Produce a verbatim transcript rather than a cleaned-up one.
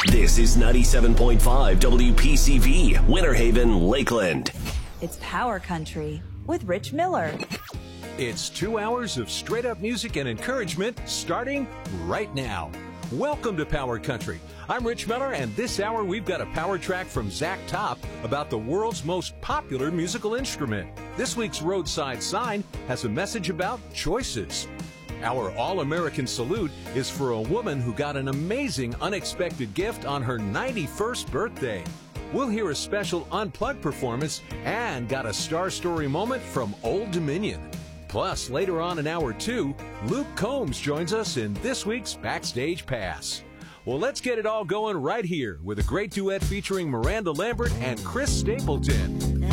This is ninety-seven point five W P C V, Winter Haven, Lakeland. It's Power Country with Rich Miller. It's two hours of straight-up music and encouragement starting right now. Welcome to Power Country. I'm Rich Miller, and this hour we've got a power track from Zach Top about the world's most popular musical instrument. This week's Roadside Sign has a message about choices. Our All-American Salute is for a woman who got an amazing unexpected gift on her ninety-first birthday. We'll hear a special unplugged performance and got a star story moment from Old Dominion. Plus, later on in hour two, Luke Combs joins us in this week's Backstage Pass. Well, let's get it all going right here with a great duet featuring Miranda Lambert and Chris Stapleton.